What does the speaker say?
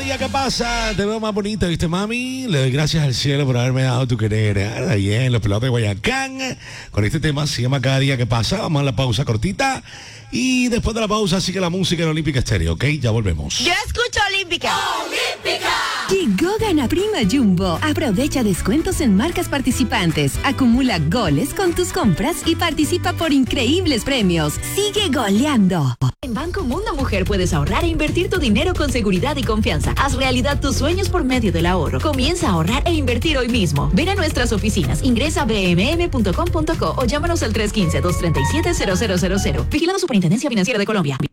día que pasa, te veo más bonita, ¿viste, mami? Le doy gracias al cielo por haberme dado tu querer. Ahí en los pelotas de Guayacán. Con este tema se llama Cada día que pasa. Vamos a la pausa cortita. Y después de la pausa sigue la música en Olímpica Estéreo, ¿ok? Ya volvemos. Yo escucho Olímpica. ¡Olímpica! Llegó Gana Prima Jumbo. Aprovecha descuentos en marcas participantes. Acumula goles con tus compras y participa por increíbles premios. Sigue goleando. En Banco Mundo Mujer puedes ahorrar e invertir tu dinero con seguridad y confianza. Haz realidad tus sueños por medio del ahorro. Comienza a ahorrar e invertir hoy mismo. Ven a nuestras oficinas. Ingresa a bmm.com.co o llámanos al 315-237-0000. Vigilado Superintendencia Financiera de Colombia.